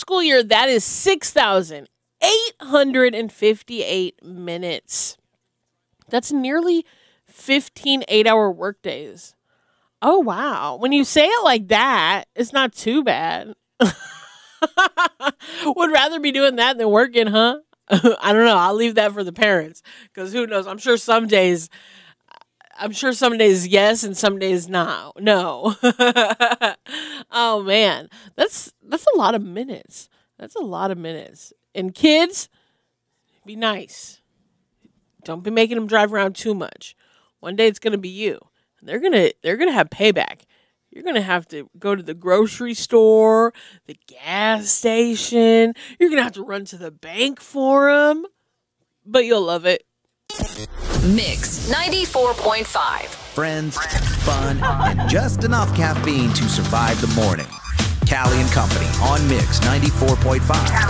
school year, that is 6,858 minutes. That's nearly 15 8-hour workdays. Oh, wow. When you say it like that, it's not too bad. Would rather be doing that than working, huh? I don't know. I'll leave that for the parents because who knows? I'm sure some days yes and some days no. Oh man, that's a lot of minutes. That's a lot of minutes. And kids, be nice. Don't be making them drive around too much. One day it's gonna be you. They're gonna have payback. You're going to have to go to the grocery store, the gas station. You're going to have to run to the bank for them. But you'll love it. Mix 94.5. Friends, fun, and just enough caffeine to survive the morning. Callie and Company on Mix 94.5.